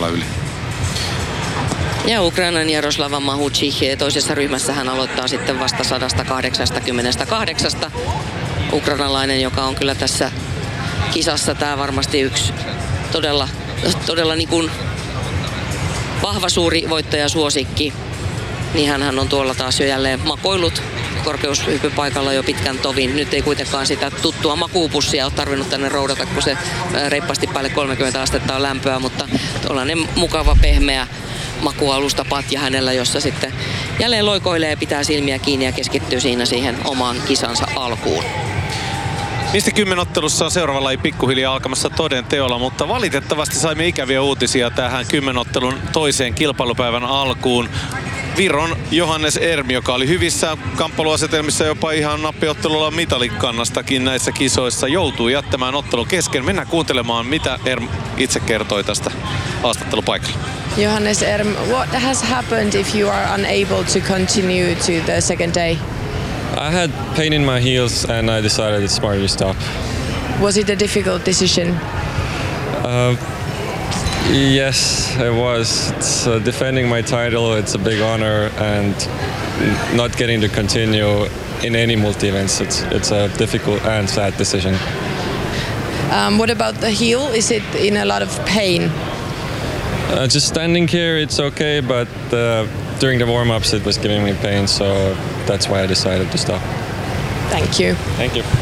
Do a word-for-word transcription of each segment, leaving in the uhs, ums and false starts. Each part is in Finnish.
matkalla yli. Ja Ukrainan Jaroslava Mahuchich toisessa ryhmässä hän aloittaa sitten vasta sata kahdeksankymmentäkahdeksan. Ukrainalainen, joka on kyllä tässä kisassa tämä varmasti yksi todella, todella niin kuin vahva suuri voittajasuosikki. Niin hän on tuolla taas jo jälleen makoillut korkeushyppypaikalla jo pitkän tovin. Nyt ei kuitenkaan sitä tuttua makuupussia ole tarvinnut tänne roudata, kun se reippaasti päälle kolmekymmentä astetta on lämpöä, mutta tuollainen mukava pehmeä makualusta patja hänellä, jossa sitten jälleen loikoilee ja pitää silmiä kiinni ja keskittyy siinä siihen omaan kisansa alkuun. Mistä kymmenottelussa on seuraava laji pikkuhiljaa alkamassa toden teolla, mutta valitettavasti saimme ikäviä uutisia tähän kymmenottelun toiseen kilpailupäivän alkuun. Viron Johannes Erm, joka oli hyvissä kamppailuasetelmissa jopa ihan nappiottelulla mitalikannastakin näissä kisoissa, joutuu jättämään ottelun kesken. Mennään kuuntelemaan, mitä Erm itse kertoi tästä haastattelupaikalla. Johannes Erm, what has happened if you are unable to continue to the second day? I had pain in my heels and I decided it's smarter to stop. Was it a difficult decision? Uh, yes, it was. It's uh, defending my title. It's a big honor, and not getting to continue in any multi-events. It's it's a difficult and sad decision. Um, what about the heel? Is it in a lot of pain? Uh, just standing here, it's okay, but uh, during the warm-ups, it was giving me pain, so that's why I decided to stop. Thank you. Thank you.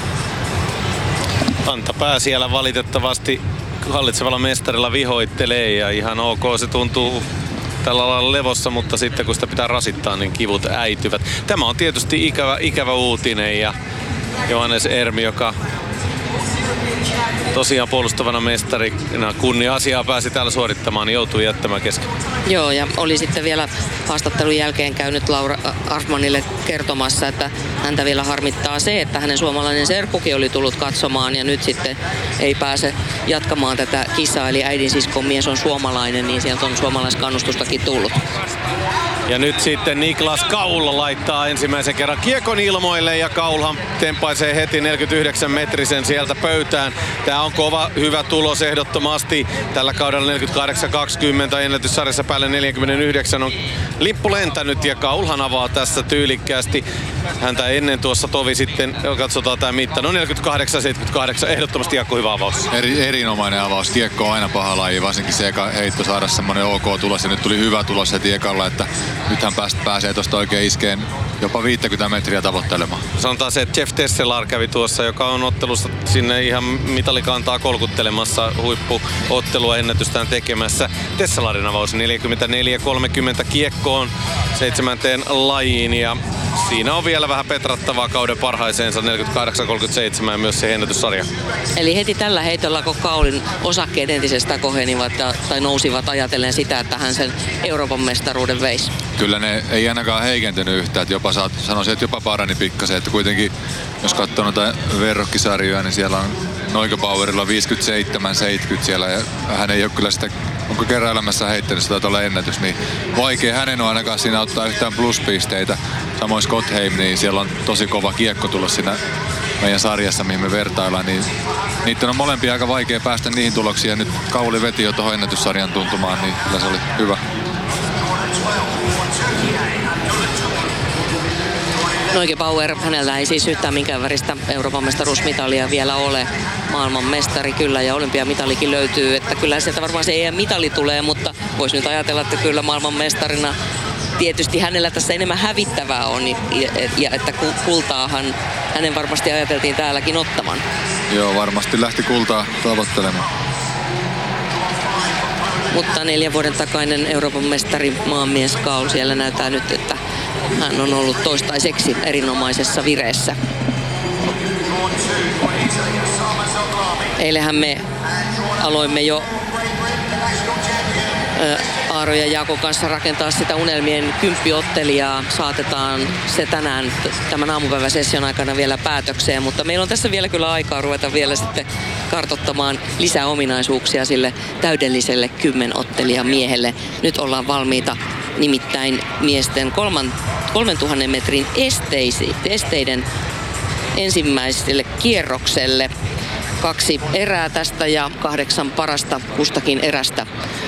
Kantapää siellä valitettavasti hallitsevalla mestarilla vihoittelee ja ihan ok, se tuntuu tällä lailla levossa, mutta sitten kun sitä pitää rasittaa, niin kivut äityvät. Tämä on tietysti ikävä, ikävä uutinen ja Johannes Erm, joka tosiaan puolustavana mestarina kunnia-asiaa pääsi täällä suorittamaan, niin joutui jättämään kesken. Joo, ja oli sitten vielä haastattelun jälkeen käynyt Laura Arfmanille kertomassa, että häntä vielä harmittaa se, että hänen suomalainen serkkukin oli tullut katsomaan ja nyt sitten ei pääse jatkamaan tätä kisaa. Eli äidin siskon mies on suomalainen, niin sieltä on suomalaiskannustustakin tullut. Ja nyt sitten Niklas Kaul laittaa ensimmäisen kerran kiekon ilmoille ja Kaulhan tempaisee heti neljäkymmentäyhdeksän metrisen sieltä pöytään. Tää on kova, hyvä tulos ehdottomasti. Tällä kaudella neljäkymmentäkahdeksan kaksikymmentä ennätyssarjassa päälle neljäkymmentäyhdeksän on limppu lentänyt ja Kaulhan avaa tässä tyylikkäästi. Häntä ennen tuossa tovi sitten, katsotaan tää mitta, no neljäkymmentäkahdeksan seitsemänkymmentäkahdeksan, ehdottomasti Jaakko hyvä avaus. Eri, erinomainen avaus. Kiekko on aina paha laji, varsinkin se eka heitto saada semmonen ok tulos ja nyt tuli hyvä tulos heti ekalla, että nythän pääst, pääsee tosta oikein iskeen jopa viisikymmentä metriä tavoittelemaan. Sanotaan se, että Jeff Tesselar kävi tuossa, joka on ottelussa sinne ihan mitalikantaa kolkuttelemassa, huippuottelua ennätystään tekemässä. Tesselarin avaus neljäkymmentäneljä kolmekymmentä kiekkoon seitsemänteen lajiin ja siinä on vielä vähän petrattavaa kauden parhaiseensa neljäkymmentäkahdeksan kolmekymmentäseitsemän ja myös se ennätyssarja. Eli heti tällä heitolla, kun Kaulin osakkeet entisestään kohenivat tai nousivat ajatellen sitä, että hän sen Euroopan mestaruuden veisi. Kyllä ne ei ainakaan heikentynyt yhtään, että jopa saat, sanoisin, että jopa parani pikkasen, että kuitenkin jos katsoo noita verrokkisarjoja, niin siellä on Noikopauerilla viisikymmentäseitsemän seitsemänkymmentä siellä ja hän ei ole kyllä sitä, onko kerran elämässä heittänyt sitä tuolla ennätys, niin vaikea hänen on ainakaan siinä ottaa yhtään pluspisteitä. Samoin Scottheim, niin siellä on tosi kova kiekko tullut siinä meidän sarjassa, mihin me vertaillaan, niin niiden on molempia aika vaikea päästä niihin tuloksiin ja nyt Kauli veti jo tuohon ennätyssarjan tuntumaan, niin kyllä se oli hyvä. Neugebauer, hänellä ei siis yhtään minkään väristä Euroopan mestaruusmitalia vielä ole. Maailman mestari kyllä ja olympiamitalikin löytyy, että kyllä sieltä varmaan se E M-mitali tulee, mutta voisi nyt ajatella, että kyllä maailman mestarina tietysti hänellä tässä enemmän hävittävää on ja, ja että kultaahan hänen varmasti ajateltiin täälläkin ottaman. Joo, varmasti lähti kultaa tavoittelemaan. Mutta neljän vuoden takainen Euroopan mestari maanmies Kaul siellä näyttää nyt, että hän on ollut toistaiseksi erinomaisessa vireessä. Eilähän me aloimme jo ää, Aaro ja Jaakon kanssa rakentaa sitä unelmien kymppiottelijaa. Saatetaan se tänään tämän aamupäiväsession aikana vielä päätökseen, mutta meillä on tässä vielä kyllä aikaa ruveta vielä sitten kartoittamaan lisää ominaisuuksia sille täydelliselle kymmenottelijan miehelle. Nyt ollaan valmiita nimittäin miesten kolman, kolmentuhannen metrin esteisi, esteiden ensimmäiselle kierrokselle. Kaksi erää tästä ja kahdeksan parasta kustakin erästä